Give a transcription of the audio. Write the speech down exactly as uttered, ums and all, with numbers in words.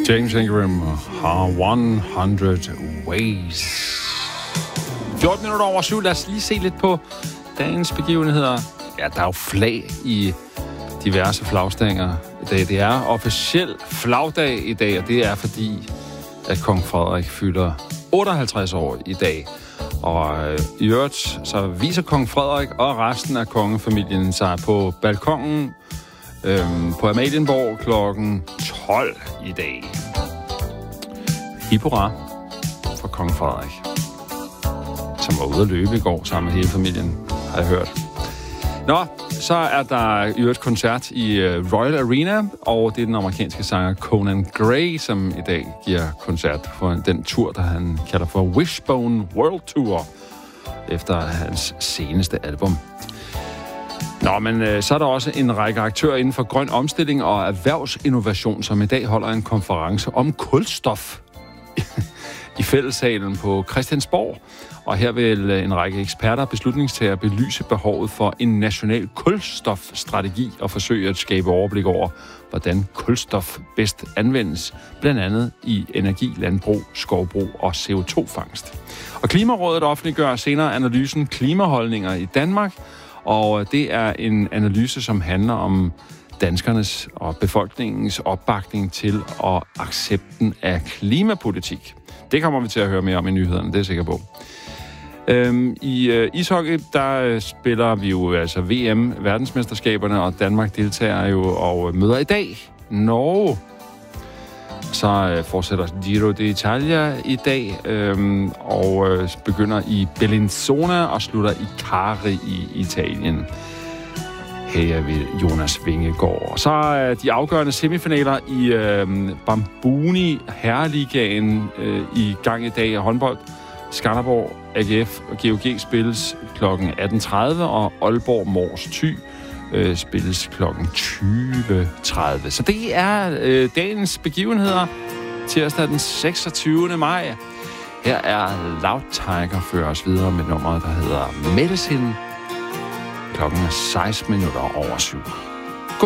James Ingram har hundrede Ways. fjorten minutter over syv. Lad os lige se lidt på dagens begivenheder. Ja, der er jo flag i diverse flagstænger i dag. Det er officiel flagdag i dag, og det er fordi, at kong Frederik fylder otteoghalvtreds år i dag. Og øh, i øvrigt, så viser kong Frederik og resten af kongefamilien sig på balkongen øh, på Amalienborg klokken tolv i dag. Hip hurra for kong Frederik, som var ude at løbe i går sammen med hele familien, har jeg hørt. Nå, så er der i øvrigt koncert i uh, Royal Arena, og det er den amerikanske sanger Conan Gray, som i dag giver koncert for den tur, der han kalder for Wishbone World Tour, efter hans seneste album. Nå, men øh, så er der også en række aktører inden for grøn omstilling og erhvervsinnovation, som i dag holder en konference om kulstof i fællessalen på Christiansborg. Og her vil en række eksperter og beslutningstagere belyse behovet for en national kulstofstrategi og forsøge at skabe overblik over, hvordan kulstof bedst anvendes, blandt andet i energi, landbrug, skovbrug og C O to fangst. Og Klimarådet offentliggør senere analysen Klimaholdninger i Danmark, og det er en analyse, som handler om danskernes og befolkningens opbakning til og accepten af klimapolitik. Det kommer vi til at høre mere om i nyhederne, det er jeg sikker på. Øhm, I øh, ishockey, der øh, spiller vi jo altså V M, verdensmesterskaberne, og Danmark deltager jo og møder i dag Norge. Så øh, fortsætter Giro d'Italia i dag, øh, og øh, begynder i Bellinzona og slutter i Cari i Italien. Her er vi Jonas Vingegaard. Så er de afgørende semifinaler i øh, Bambuni Herreligaen øh, i gang i dag af håndbold. Skanderborg, A G F og G O G spilles klokken atten tredive, og Aalborg Mors Thy øh, spilles klokken tyve tredive. Så det er øh, dagens begivenheder tirsdag den seksogtyvende maj. Her er Loud Tiger fører os videre med nummeret, der hedder Medicine. Klokken er seksten minutter over syv.